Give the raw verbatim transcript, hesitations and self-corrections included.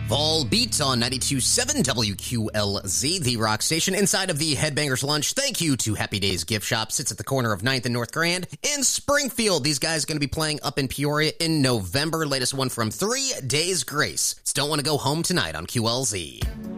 Fall Beat on ninety-two point seven W Q L Z, the rock station inside of the Headbangers Lunch. Thank you to Happy Days Gift Shop. Sits at the corner of ninth and North Grand in Springfield. These guys are going to be playing up in Peoria in November. Latest one from Three Days Grace. It's Don't Want to Go Home Tonight on Q L Z.